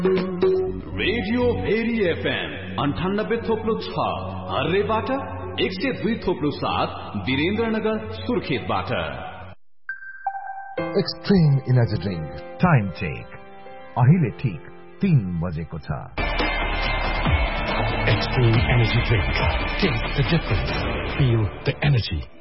Radio very FM 98.6 हर्रेबाट 102.7 Birendranagar सुर्खेतबाट। Extreme energy drink time check अहिले ठीक 3 बजेको छ। Extreme Energy Drink. Taste the difference. Feel the energy.